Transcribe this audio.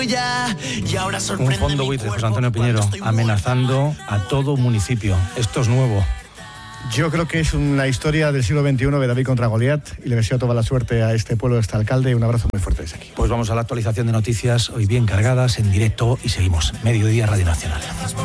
Un fondo buitre, José Antonio Piñero, amenazando a todo municipio. Esto es nuevo. Yo creo que es una historia del siglo XXI de David contra Goliat y le deseo toda la suerte a este pueblo, a este alcalde. Un abrazo muy fuerte desde aquí. Pues vamos a la actualización de noticias, hoy bien cargadas, en directo, y seguimos. Mediodía Radio Nacional.